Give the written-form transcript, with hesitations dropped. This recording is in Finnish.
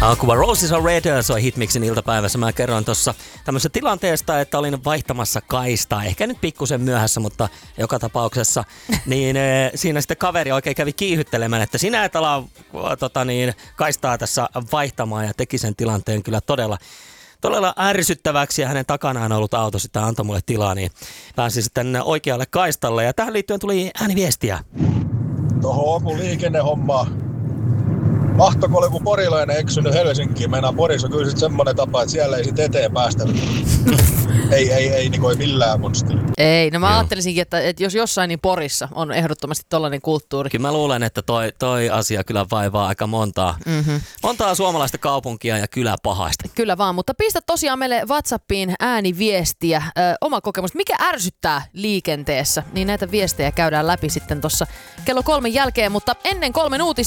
Aqua Roses on Red soi Hitmixin iltapäivässä. Mä kerroin tuossa tämmöisestä tilanteesta, että olin vaihtamassa kaistaa. Ehkä nyt pikkusen myöhässä, mutta joka tapauksessa. Niin siinä sitten kaveri oikein kävi kiihyttelemään, että sinä et ala kaistaa tässä vaihtamaan. Ja teki sen tilanteen kyllä todella ärsyttäväksi ja hänen takanaan ollut auto sitten antoi mulle tilaa, niin pääsin sitten oikealle kaistalle. Ja tähän liittyen tuli ääniviestiä. Tuohon Okun liikennehommaan. Mahtoiko oli joku porilainen eksynyt Helsinkiin? Meinaa Porissa kyllä sitten semmoinen tapa, että siellä ei sitten eteen päästä. ei millään konstilla. Ei, no mä ajattelisinkin, että jos jossain, niin Porissa on ehdottomasti tollainen kulttuuri. Kyllä mä luulen, että toi asia kyllä vaivaa aika montaa suomalaista kaupunkia ja kylää pahasti. Kyllä vaan, mutta pistä tosiaan meille WhatsAppiin ääniviestiä, oma kokemus, mikä ärsyttää liikenteessä, niin näitä viestejä käydään läpi sitten tuossa kello 3 jälkeen, mutta ennen 3 uutisia.